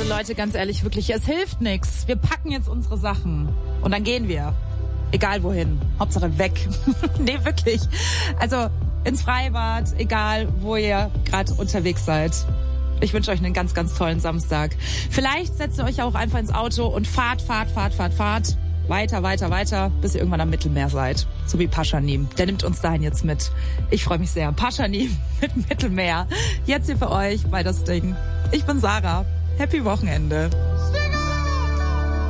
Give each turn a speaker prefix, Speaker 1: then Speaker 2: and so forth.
Speaker 1: Also Leute, ganz ehrlich, wirklich, es hilft nichts. Wir packen jetzt unsere Sachen und dann gehen wir. Egal wohin. Hauptsache weg. Nee, wirklich. Also ins Freibad, egal wo ihr gerade unterwegs seid. Ich wünsche euch einen ganz, ganz tollen Samstag. Vielleicht setzt ihr euch auch einfach ins Auto und fahrt. Weiter, bis ihr irgendwann am Mittelmeer seid. So wie Paschanim. Der nimmt uns dahin jetzt mit. Ich freue mich sehr. Paschanim mit Mittelmeer. Jetzt hier für euch bei das Ding. Ich bin Sarah. Happy Wochenende.